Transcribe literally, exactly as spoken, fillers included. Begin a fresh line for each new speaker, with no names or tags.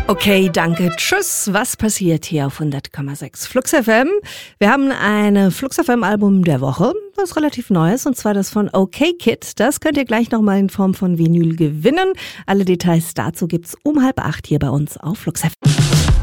Okay, danke. Tschüss. Was passiert hier auf hundert Komma sechs Flux F M? Wir haben eine Flux F M Album der Woche, was relativ neu ist, und zwar das von Okay Kid. Das könnt ihr gleich nochmal in Form von Vinyl gewinnen. Alle Details dazu gibt's um halb acht hier bei uns auf Flux F M.